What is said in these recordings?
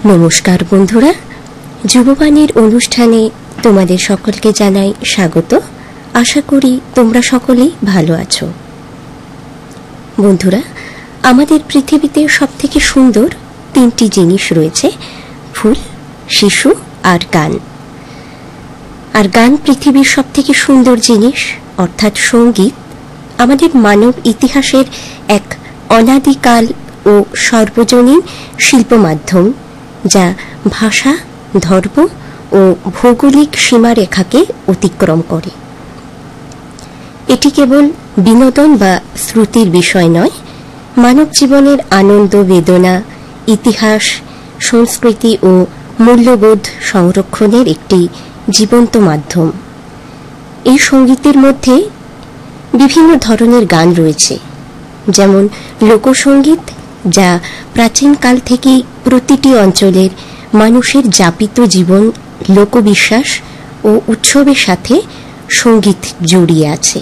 নমস্কার বন্ধুরা, যুববাণীর অনুষ্ঠানে তোমাদের সকলকে জানাই স্বাগত। আশা করি তোমরা সকলেই ভালো আছো। বন্ধুরা, আমাদের পৃথিবীতে সবথেকে সুন্দর তিনটি জিনিস রয়েছে: ফুল, শিশু আর গান। আর গান পৃথিবীর সবথেকে সুন্দর জিনিস, অর্থাৎ সঙ্গীত আমাদের মানব ইতিহাসের এক অনাদিকাল ও সর্বজনীন শিল্প মাধ্যম, যা ভাষা, ধর্ম ও ভৌগোলিক সীমারেখাকে অতিক্রম করে। এটি কেবল বিনোদন বা শ্রুতির বিষয় নয়, মানব জীবনের আনন্দ, বেদনা, ইতিহাস, সংস্কৃতি ও মূল্যবোধ সংরক্ষণের একটি জীবন্ত মাধ্যম। এই সঙ্গীতের মধ্যে বিভিন্ন ধরনের গান রয়েছে, যেমন লোকসঙ্গীত, যা প্রাচীনকাল থেকেই প্রতিটি অঞ্চলের মানুষের যাপিত জীবন, লোকবিশ্বাস ও উৎসবের সাথে সঙ্গীত জড়িয়ে আছে।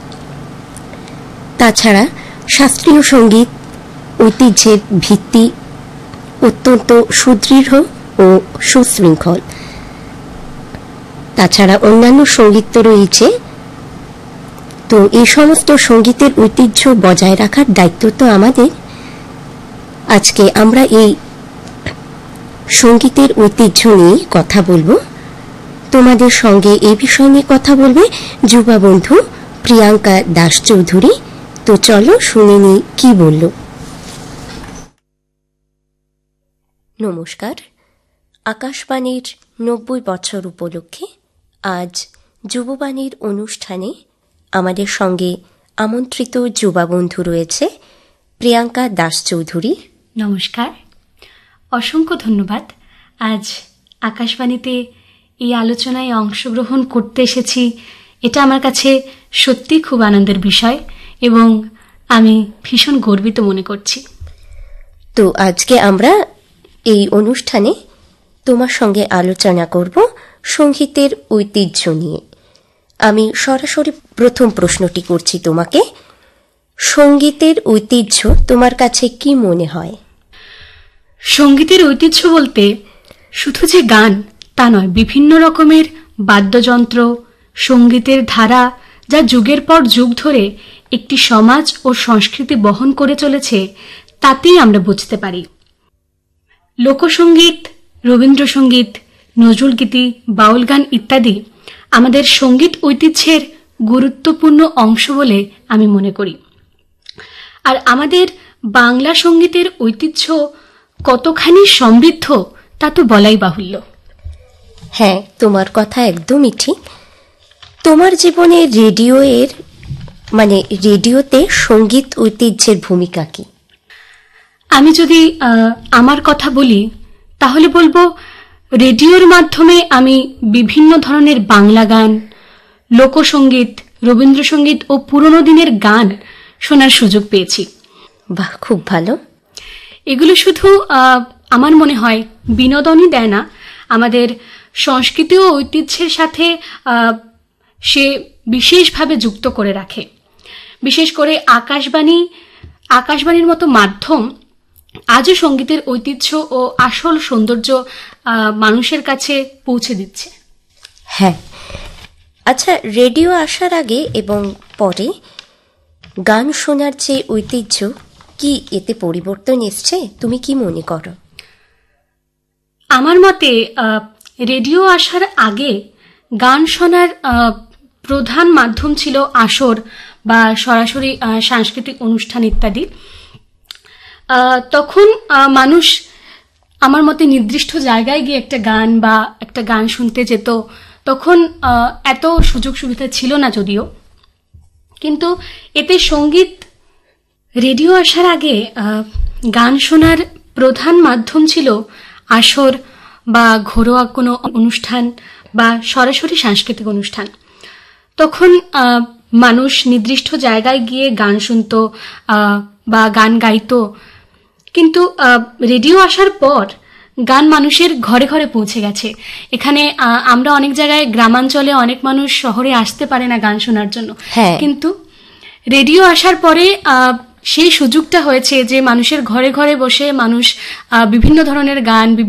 তাছাড়া শাস্ত্রীয় সঙ্গীত ঐতিহ্যের ভিত্তি অত্যন্ত সুদৃঢ় ও সুশৃঙ্খল। তাছাড়া অন্যান্য সঙ্গীত তো রয়েছে। তো এই সমস্ত সঙ্গীতের ঐতিহ্য বজায় রাখার দায়িত্ব তো আমাদের। আজকে আমরা এই সঙ্গীতের ঐতিহ্য নিয়ে কথা বলবো। তোমাদের সঙ্গে এই বিষয় নিয়ে কথা বলবে যুবা বন্ধু প্রিয়াঙ্কা দাস চৌধুরী। তো চলো শুনে নিই কি বলল। নমস্কার। আকাশবাণীর 90 বছর উপলক্ষে আজ যুববাণীর অনুষ্ঠানে আমাদের সঙ্গে আমন্ত্রিত যুবা বন্ধু রয়েছে প্রিয়াঙ্কা দাস চৌধুরী। নমস্কার, অসংখ্য ধন্যবাদ। আজ আকাশবাণীতে এই আলোচনায় অংশগ্রহণ করতে এসেছি, এটা আমার কাছে সত্যি খুব আনন্দের বিষয় এবং আমি ভীষণ গর্বিত মনে করছি। তো আজকে আমরা এই অনুষ্ঠানে তোমার সঙ্গে আলোচনা করব সঙ্গীতের ঐতিহ্য নিয়ে। আমি সরাসরি প্রথম প্রশ্নটি করছি তোমাকে। সঙ্গীতের ঐতিহ্য তোমার কাছে কি মনে হয়? সঙ্গীতের ঐতিহ্য বলতে শুধু যে গান তা নয়, বিভিন্ন রকমের বাদ্যযন্ত্র, সঙ্গীতের ধারা, যা যুগের পর যুগ ধরে একটি সমাজ ও সংস্কৃতি বহন করে চলেছে, তাতেই আমরা বুঝতে পারি। লোকসঙ্গীত, রবীন্দ্রসঙ্গীত, নজরুলগীতি, বাউল গান ইত্যাদি আমাদের সঙ্গীত ঐতিহ্যের গুরুত্বপূর্ণ অংশ বলে আমি মনে করি। আর আমাদের বাংলা সঙ্গীতের ঐতিহ্য কতখানি সমৃদ্ধ তা তো বলাই বাহুল্য। হ্যাঁ, তোমার কথা একদমই ঠিক। তোমার জীবনে রেডিওতে সঙ্গীত ঐতিহ্যের ভূমিকা কি? আমি যদি আমার কথা বলি তাহলে বলবো, রেডিওর মাধ্যমে আমি বিভিন্ন ধরনের বাংলা গান, লোকসঙ্গীত, রবীন্দ্রসঙ্গীত ও পুরনো দিনের গান শোনার সুযোগ পেয়েছি। বাহ, খুব ভালো। এগুলো শুধু আমার মনে হয় বিনোদনই দেয় না, আমাদের সংস্কৃতি ও ঐতিহ্যের সাথে সে বিশেষভাবে যুক্ত করে রাখে। বিশেষ করে আকাশবাণীর মতো মাধ্যম আজও সঙ্গীতের ঐতিহ্য ও আসল সৌন্দর্য মানুষের কাছে পৌঁছে দিচ্ছে। হ্যাঁ, আচ্ছা, রেডিও আসার আগে এবং পরে গান শোনার যে ঐতিহ্য, কি এতে পরিবর্তন এসছে? তুমি কি মনে করো? আমার মতে রেডিও আসার আগে গান শোনার প্রধান মাধ্যম ছিল আসর বা সরাসরি সাংস্কৃতিক অনুষ্ঠান ইত্যাদি। তখন মানুষ আমার মতে নির্দিষ্ট জায়গায় গিয়ে একটা গান শুনতে যেত। তখন এত সুযোগ সুবিধা ছিল না যদিও, কিন্তু এতে রেডিও আসার আগে গান শোনার প্রধান মাধ্যম ছিল আসর বা ঘরোয়া কোনো অনুষ্ঠান বা সরাসরি সাংস্কৃতিক অনুষ্ঠান। তখন মানুষ নির্দিষ্ট জায়গায় গিয়ে গান শুনত বা গান গাইত। কিন্তু রেডিও আসার পর গান মানুষের ঘরে ঘরে পৌঁছে গেছে। এখানে আমরা অনেক জায়গায়, গ্রামাঞ্চলে অনেক মানুষ শহরে আসতে পারে না গান শোনার জন্য, কিন্তু রেডিও আসার পরে সেই সুযোগটা হয়েছে যে মানুষের ঘরে ঘরে বসে মানুষ বিভিন্ন ধরনের গান,